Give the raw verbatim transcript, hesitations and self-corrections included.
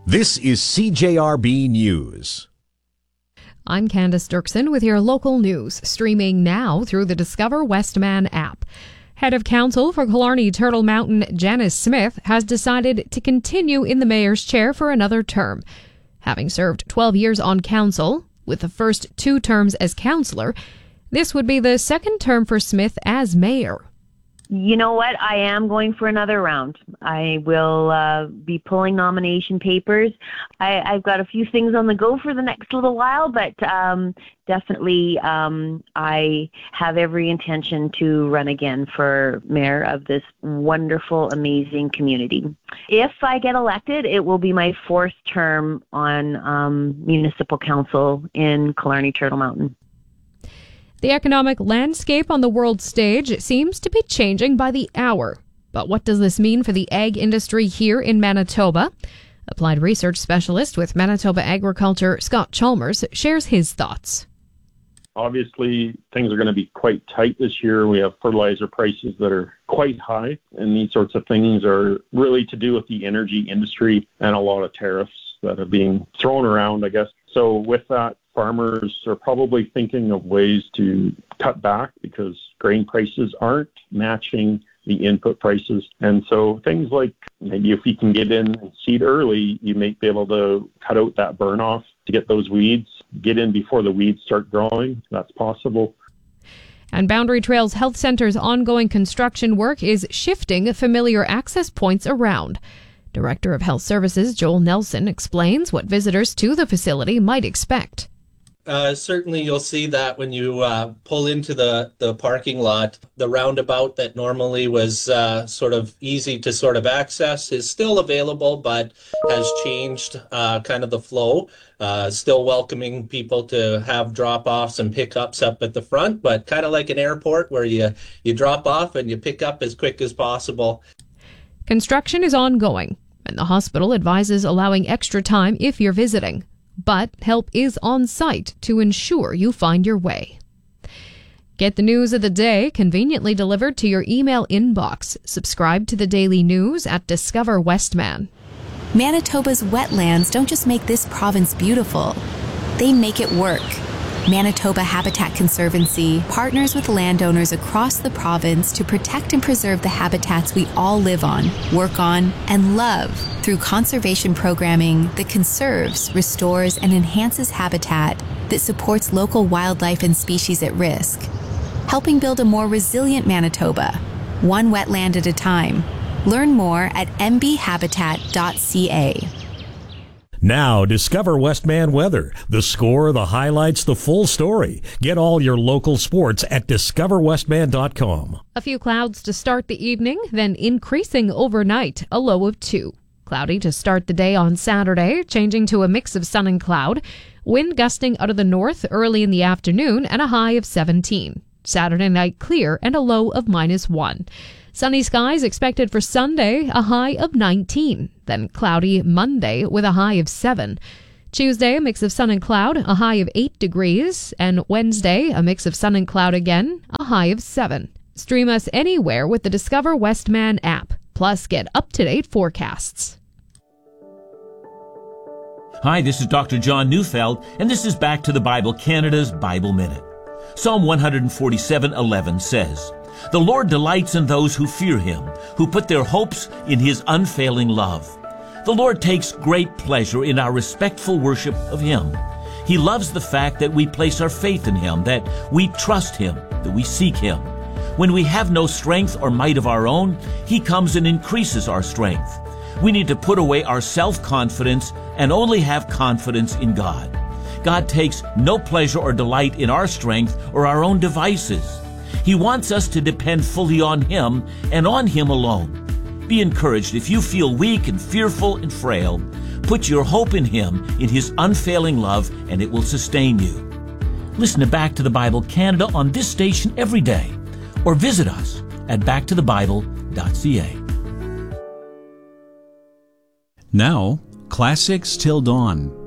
This is C J R B News. I'm Candace Dirksen with your local news, streaming now through the Discover Westman app. Head of Council for Killarney Turtle Mountain, Janice Smith, has decided to continue in the mayor's chair for another term. Having served twelve years on council, with the first two terms as councillor, this would be the second term for Smith as mayor. You know what? I am going for another round. I will uh, be pulling nomination papers. I, I've got a few things on the go for the next little while, but um, definitely um, I have every intention to run again for mayor of this wonderful, amazing community. If I get elected, it will be my fourth term on um, municipal council in Killarney Turtle Mountain. The economic landscape on the world stage seems to be changing by the hour. But what does this mean for the ag industry here in Manitoba? Applied research specialist with Manitoba Agriculture, Scott Chalmers, shares his thoughts. Obviously, things are going to be quite tight this year. We have fertilizer prices that are quite high, and these sorts of things are really to do with the energy industry and a lot of tariffs that are being thrown around, I guess. So with that, farmers are probably thinking of ways to cut back because grain prices aren't matching the input prices. And so things like maybe if you can get in and seed early, you may be able to cut out that burn off to get those weeds, get in before the weeds start growing. That's possible. And Boundary Trails Health Centre's ongoing construction work is shifting familiar access points around. Director of Health Services Joel Nelson explains what visitors to the facility might expect. Uh, certainly you'll see that when you uh, pull into the, the parking lot. The roundabout that normally was uh, sort of easy to sort of access is still available, but has changed uh, kind of the flow. Uh, still welcoming people to have drop-offs and pickups up at the front, but kind of like an airport where you, you drop off and you pick up as quick as possible. Construction is ongoing, and the hospital advises allowing extra time if you're visiting. But help is on site to ensure you find your way. Get the news of the day conveniently delivered to your email inbox. Subscribe to the daily news at Discover Westman. Manitoba's wetlands don't just make this province beautiful, they make it work. Manitoba Habitat Conservancy partners with landowners across the province to protect and preserve the habitats we all live on, work on, and love through conservation programming that conserves, restores, and enhances habitat that supports local wildlife and species at risk, helping build a more resilient Manitoba, one wetland at a time. Learn more at m b habitat dot c a. Now, Discover Westman weather. The score, the highlights, the full story. Get all your local sports at discover westman dot com. A few clouds to start the evening, then increasing overnight, a low of two. Cloudy to start the day on Saturday, changing to a mix of sun and cloud. Wind gusting out of the north early in the afternoon and a high of seventeen. Saturday night clear and a low of minus one. Sunny skies expected for Sunday, a high of nineteen. Then cloudy Monday with a high of seven. Tuesday, a mix of sun and cloud, a high of eight degrees. And Wednesday, a mix of sun and cloud again, a high of seven. Stream us anywhere with the Discover Westman app. Plus, get up-to-date forecasts. Hi, this is Doctor John Neufeld, and this is Back to the Bible Canada's Bible Minute. Psalm one forty-seven eleven says, "The Lord delights in those who fear Him, who put their hopes in His unfailing love." The Lord takes great pleasure in our respectful worship of Him. He loves the fact that we place our faith in Him, that we trust Him, that we seek Him. When we have no strength or might of our own, He comes and increases our strength. We need to put away our self-confidence and only have confidence in God. God takes no pleasure or delight in our strength or our own devices. He wants us to depend fully on Him and on Him alone. Be encouraged if you feel weak and fearful and frail. Put your hope in Him, in His unfailing love, and it will sustain you. Listen to Back to the Bible Canada on this station every day, or visit us at back to the bible dot c a. Now, Classics Till Dawn.